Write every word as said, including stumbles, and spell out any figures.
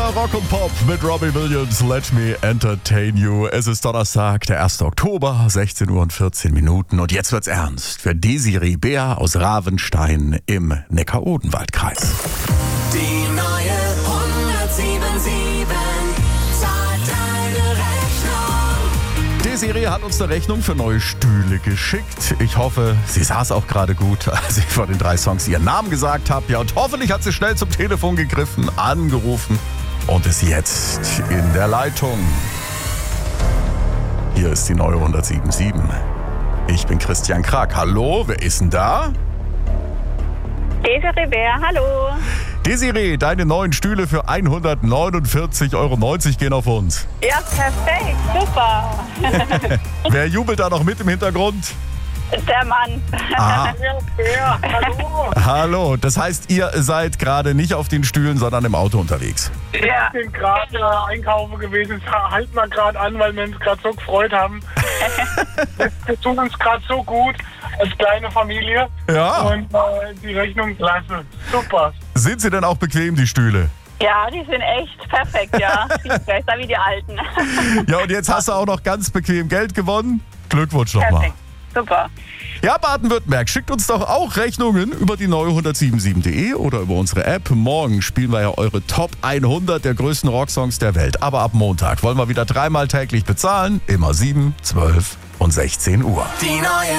Rock und Pop mit Robbie Williams. Let me entertain you. Es ist Donnerstag, der erste Oktober, sechzehn Uhr und vierzehn Minuten. Und jetzt wird's ernst für Desiree Bär aus Ravenstein im Neckar-Odenwald-Kreis. Die neue hundertsieben sieben zahlt deine Rechnung. Desiree hat uns eine Rechnung für neue Stühle geschickt. Ich hoffe, sie saß auch gerade gut, als ich vor den drei Songs ihren Namen gesagt habe. Ja, und hoffentlich hat sie schnell zum Telefon gegriffen, angerufen und ist jetzt in der Leitung. Hier ist die neue hundertsieben sieben. Ich bin Christian Krag. Hallo, wer ist denn da? Desiree Bär, hallo. Desiree, deine neuen Stühle für hundertneunundvierzig Euro neunzig gehen auf uns. Ja, perfekt, super. Wer jubelt da noch mit im Hintergrund? Der Mann. Aha. Ja, hallo. Hallo, das heißt, ihr seid gerade nicht auf den Stühlen, sondern im Auto unterwegs. Ja. Ich bin gerade äh, einkaufen gewesen. Halt mal gerade an, weil wir uns gerade so gefreut haben. das, das tut uns gerade so gut als kleine Familie. Ja. Und äh, die Rechnung klasse. Super. Sind sie denn auch bequem, die Stühle? Ja, die sind echt perfekt, ja. Viel besser wie die alten. Ja, und jetzt hast du auch noch ganz bequem Geld gewonnen. Glückwunsch nochmal. Perfekt, super. Ja, Baden-Württemberg, schickt uns doch auch Rechnungen über die neue hundertsieben punkt de oder über unsere App. Morgen spielen wir ja eure Top hundert der größten Rocksongs der Welt. Aber ab Montag wollen wir wieder dreimal täglich bezahlen. Immer sieben, zwölf und sechzehn Uhr. Die neue